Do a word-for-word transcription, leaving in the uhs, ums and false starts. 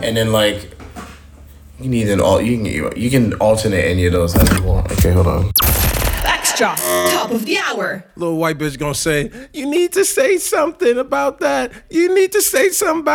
and then like you need an all you can you can alternate any of those as you want. Okay, hold on. Extra top of the hour. Little white bitch gonna say, you need to say something about that. You need to say something about